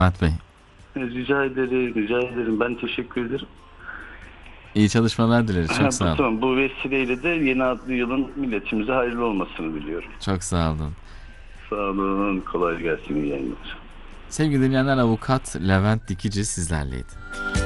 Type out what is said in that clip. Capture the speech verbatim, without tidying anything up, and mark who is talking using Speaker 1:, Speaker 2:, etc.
Speaker 1: Mehmet Bey.
Speaker 2: Rica ederim, rica ederim. Ben teşekkür ederim.
Speaker 1: İyi çalışmalar dileriz.
Speaker 2: Ha,
Speaker 1: Çok
Speaker 2: bu,
Speaker 1: sağ olun.
Speaker 2: tamam. Bu vesileyle de yeni adlı yılın milletimize hayırlı olmasını diliyorum.
Speaker 1: Çok sağ olun.
Speaker 2: Sağ olun, kolay gelsin, iyi yayınlar.
Speaker 1: Sevgili dinleyenler, avukat Levent Dikici sizlerleydi.